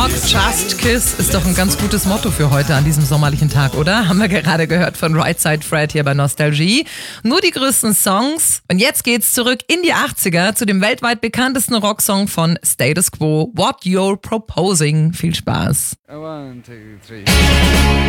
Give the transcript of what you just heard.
Not Just Kiss ist doch ein ganz gutes Motto für heute an diesem sommerlichen Tag, oder? Haben wir gerade gehört von Right Side Fred hier bei Nostalgie. Nur die größten Songs. Und jetzt geht's zurück in die 80er zu dem weltweit bekanntesten Rocksong von Status Quo, What You're Proposing. Viel Spaß. 1, 2, 3